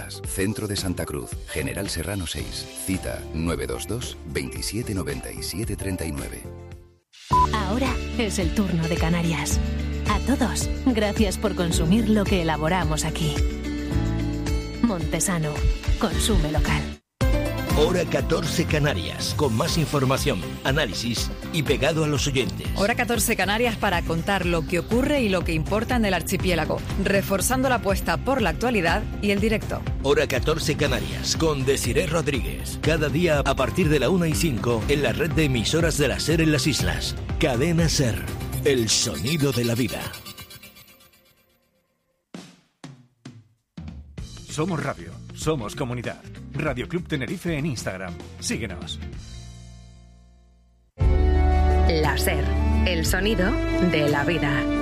Plantas, Centro de Santa Cruz, General Serrano 6. Cita 922 27 97 39. Ahora es el turno de Canarias. A todos, gracias por consumir lo que elaboramos aquí. Montesano, consume local. Hora 14 Canarias, con más información, análisis y pegado a los oyentes. Hora 14 Canarias para contar lo que ocurre y lo que importa en el archipiélago, reforzando la apuesta por la actualidad y el directo. Hora 14 Canarias, con Desiré Rodríguez. Cada día a partir de la 1:05 en la red de emisoras de la SER en las islas. Cadena SER, el sonido de la vida. Somos radio, somos comunidad. Radio Club Tenerife en Instagram. Síguenos. La SER, el sonido de la vida.